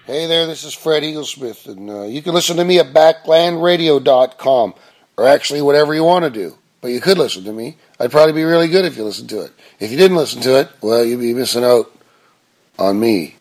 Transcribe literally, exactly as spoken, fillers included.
Hey there, this is Fred Eaglesmith, and uh, you can listen to me at backland radio dot com, or actually whatever you want to do. But you could listen to me. I'd probably be really good if you listened to it. If you didn't listen to it, well, you'd be missing out on me.